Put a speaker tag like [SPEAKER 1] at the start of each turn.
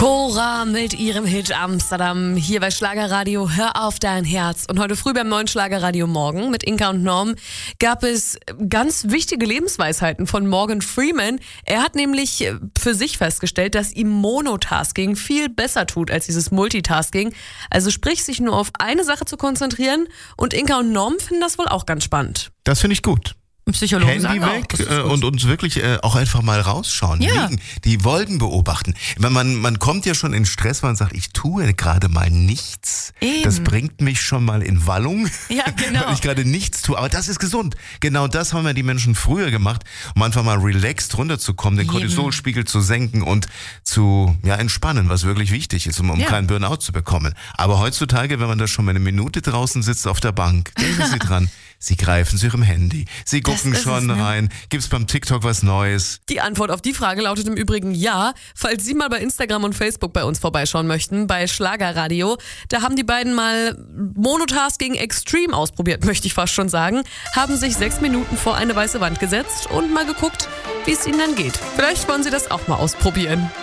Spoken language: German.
[SPEAKER 1] Cora mit ihrem Hit Amsterdam hier bei Schlagerradio Hör auf dein Herz. Und heute früh beim neuen Schlagerradio Morgen mit Inka und Norm gab es ganz wichtige Lebensweisheiten von Morgan Freeman. Er hat nämlich für sich festgestellt, dass ihm Monotasking viel besser tut als dieses Multitasking. Also sprich, sich nur auf eine Sache zu konzentrieren. Und Inka und Norm finden das wohl auch ganz spannend.
[SPEAKER 2] Das finde ich gut.
[SPEAKER 1] Psychologen
[SPEAKER 2] Handy
[SPEAKER 1] sagen
[SPEAKER 2] weg
[SPEAKER 1] auch,
[SPEAKER 2] und uns wirklich auch einfach mal rausschauen, liegen, die Wolken beobachten. Man kommt ja schon in Stress, man sagt, ich tue gerade mal nichts.
[SPEAKER 1] Eben.
[SPEAKER 2] Das bringt mich schon mal in Wallung,
[SPEAKER 1] Ja, genau.
[SPEAKER 2] weil ich gerade nichts tue. Aber das ist gesund. Genau das haben ja die Menschen früher gemacht, um einfach mal relaxed runterzukommen, den Cortisolspiegel zu senken und zu entspannen, was wirklich wichtig ist, um keinen Burnout zu bekommen. Aber heutzutage, wenn man da schon mal eine Minute draußen sitzt auf der Bank, denken Sie dran, Sie greifen zu Ihrem Handy. Sie gucken schon rein. Gibt's beim TikTok was Neues?
[SPEAKER 1] Die Antwort auf die Frage lautet im Übrigen ja. Falls Sie mal bei Instagram und Facebook bei uns vorbeischauen möchten, bei Schlagerradio, da haben die beiden mal Monotasking Extreme ausprobiert, möchte ich fast schon sagen. Haben sich 6 Minuten vor eine weiße Wand gesetzt und mal geguckt, wie es ihnen dann geht. Vielleicht wollen Sie das auch mal ausprobieren.